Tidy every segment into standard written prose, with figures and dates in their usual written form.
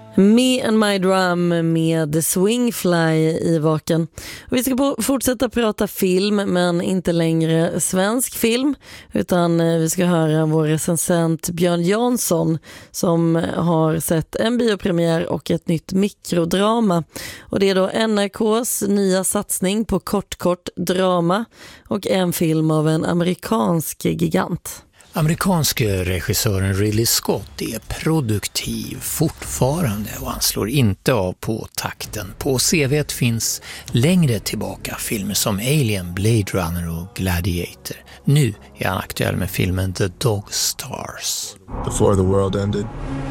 Me and My Drum med Swingfly i vaken. Och vi ska fortsätta prata film, men inte längre svensk film, utan vi ska höra vår recensent Björn Jansson som har sett en biopremiär och ett nytt mikrodrama. Och det är då NRKs nya satsning på kort drama och en film av en amerikansk gigant. Amerikanske regissören Ridley Scott är produktiv fortfarande och han slår inte av på takten. På CV:t finns längre tillbaka filmer som Alien, Blade Runner och Gladiator. Nu är han aktuell med filmen The Dog Stars. Before the world ended,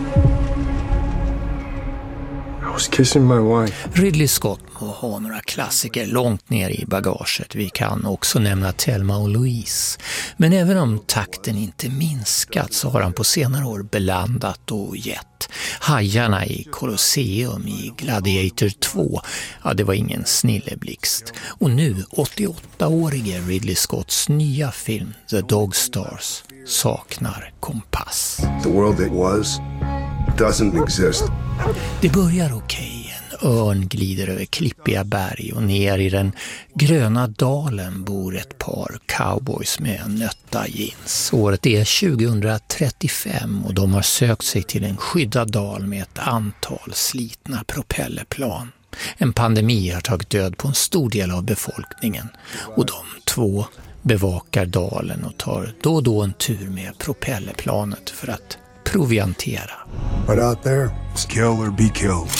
I was kissing my wife. Ridley Scott må ha några klassiker långt ner i bagaget. Vi kan också nämna Thelma och Louise. Men även om takten inte minskat så har han på senare år belandat och gett. Hajarna i Colosseum i Gladiator 2, ja det var ingen snilleblixt. Och nu 88-årige Ridley Scotts nya film The Dog Stars saknar kompass. The world it was doesn't exist. Det börjar okej. En örn glider över klippiga berg och ner i den gröna dalen bor ett par cowboys med nötta jeans. Året är 2035 och de har sökt sig till en skyddad dal med ett antal slitna propellerplan. En pandemi har tagit död på en stor del av befolkningen och de två bevakar dalen och tar då och då en tur med propellerplanet för att proviantera. But out there, it's kill or be killed.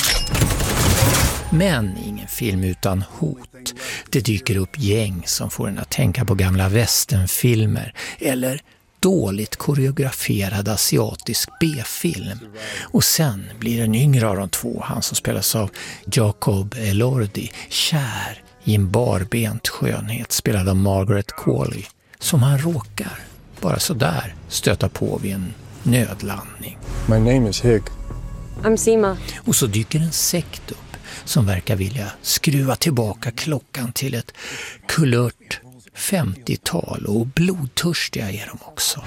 Men ingen film utan hot. Det dyker upp gäng som får en att tänka på gamla westernfilmer eller dåligt koreograferad asiatisk B-film. Och sen blir en yngre av de två, han som spelas av Jacob Elordi, kär i en barbent skönhet spelad av Margaret Qualley, som han råkar bara så där stöta på vid en nödlandning. My name is Hig. I'm Sima. Och så dyker en sekt upp som verkar vilja skruva tillbaka klockan till ett kulört 50-tal och blodtörstiga är de också.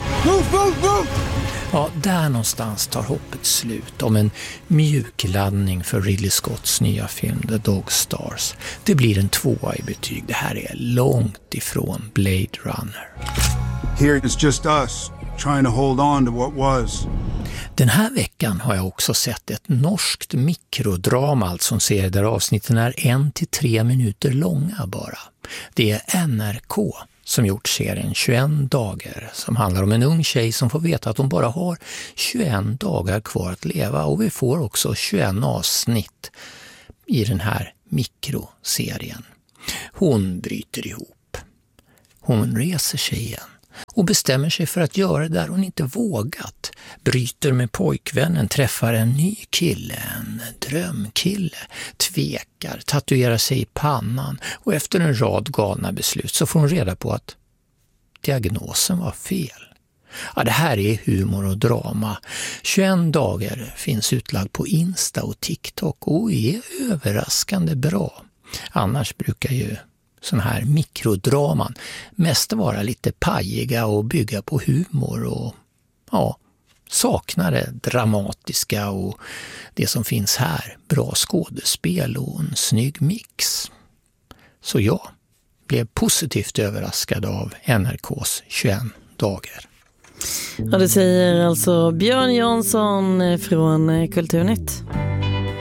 Ja, där någonstans tar hoppet slut om en mjukladdning för Ridley Scotts nya film The Dog Stars. Det blir en 2 i betyg. Det här är långt ifrån Blade Runner. Here it's just us trying to hold on to what was. Den här veckan har jag också sett ett norskt mikrodrama, alltså en serie där avsnitten är 1-3 minuter långa bara. Det är NRK som gjort serien 21 dagar som handlar om en ung tjej som får veta att hon bara har 21 dagar kvar att leva, och vi får också 21 avsnitt i den här mikroserien. Hon bryter ihop. Hon reser sig igen och bestämmer sig för att göra det där hon inte vågat. Bryter med pojkvännen, träffar en ny kille, en drömkille, tvekar, tatuerar sig i pannan, och efter en rad galna beslut så får hon reda på att diagnosen var fel. Ja, det här är humor och drama. 21 dagar finns utlagd på Insta och TikTok och är överraskande bra. Annars brukar ju sån här mikrodraman mest vara lite pajiga och bygga på humor och ja, saknar det dramatiska och det som finns här, bra skådespel och en snygg mix. Så jag blev positivt överraskad av NRKs 21 dagar. Ja, det säger alltså Björn Jansson från Kulturnytt.